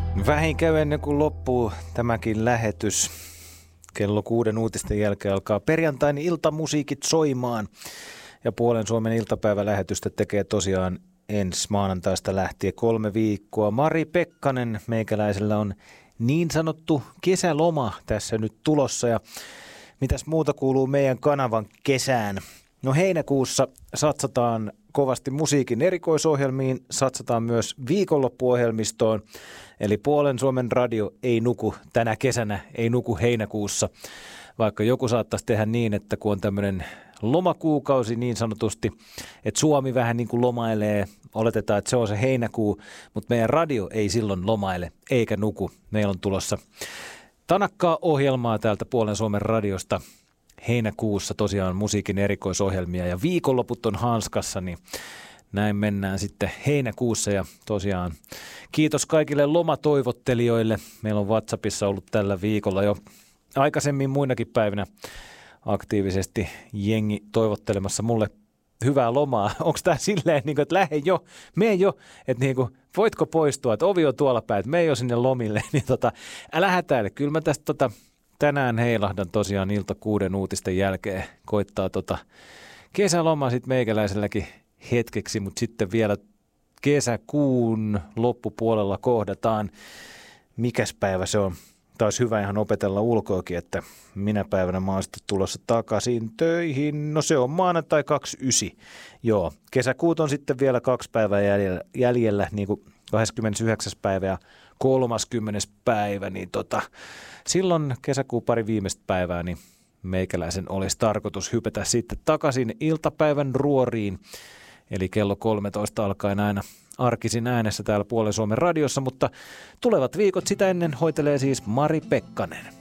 Vähin käy ennen kuin loppuu tämäkin lähetys. Kello 6 uutisten jälkeen alkaa perjantain iltamusiikit soimaan. Ja Puolen Suomen iltapäivälähetystä tekee tosiaan ensi maanantaista lähtien 3 viikkoa. Mari Pekkanen, meikäläisellä on niin sanottu kesäloma tässä nyt tulossa. Ja mitäs muuta kuuluu meidän kanavan kesään? No heinäkuussa satsataan kovasti musiikin erikoisohjelmiin, satsataan myös viikonloppuohjelmistoon. Eli Puolen Suomen radio ei nuku tänä kesänä, ei nuku heinäkuussa, vaikka joku saattaisi tehdä niin, että kun on tämmöinen lomakuukausi niin sanotusti, että Suomi vähän niin kuin lomailee, oletetaan, että se on se heinäkuu, mutta meidän radio ei silloin lomaile eikä nuku. Meillä on tulossa tanakkaa ohjelmaa täältä Puolen Suomen radiosta heinäkuussa, tosiaan musiikin erikoisohjelmia ja viikonloput on hanskassa, niin näin mennään sitten heinäkuussa ja tosiaan kiitos kaikille lomatoivottelijoille. Meillä on WhatsAppissa ollut tällä viikolla jo aikaisemmin muinakin päivinä aktiivisesti jengi toivottelemassa mulle hyvää lomaa. Onko tämä silleen, että lähde jo, mene jo, että voitko poistua, että ovi on tuolla päin, että mene jo sinne lomille, niin älä hätäile. Kyllä mä tästä tänään heilahdan tosiaan ilta 6 uutisten jälkeen koittaa kesälomaa sitten meikäläiselläkin hetkeksi, mutta sitten vielä kesäkuun loppupuolella kohdataan. Mikäs päivä se on? Taisi hyvä ihan opetella ulkoakin, että minä päivänä mä oon sitten tulossa takaisin töihin. No se on maanantai 29. Joo, kesäkuut on sitten vielä 2 päivää jäljellä, niin kuin 29. päivä ja 30. päivä. Niin silloin kesäkuun pari viimeistä päivää, niin meikäläisen olisi tarkoitus hypätä sitten takaisin iltapäivän ruoriin. Eli kello 13 alkaen aina arkisin äänessä täällä Puolen Suomen radiossa, mutta tulevat viikot sitä ennen hoitelee siis Mari Pekkanen.